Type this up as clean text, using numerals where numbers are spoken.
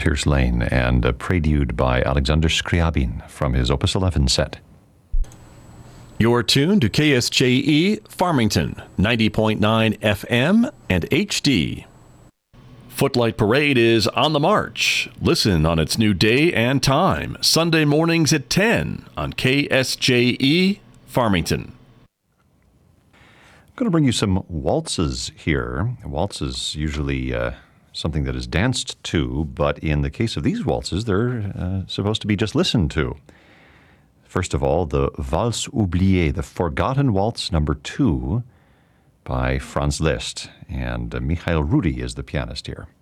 Pierce Lane, and a prelude by Alexander Scriabin from his Opus 11 set. You're tuned to KSJE Farmington, 90.9 FM and HD. Footlight Parade is on the march. Listen on its new day and time, Sunday mornings at 10 on KSJE Farmington. I'm going to bring you some waltzes here. A waltz is usually something that is danced to, but in the case of these waltzes, they're supposed to be just listened to. First of all, the Valse Oubliée, the Forgotten Waltz number 2 by Franz Liszt, and Michael Rudi is the pianist here.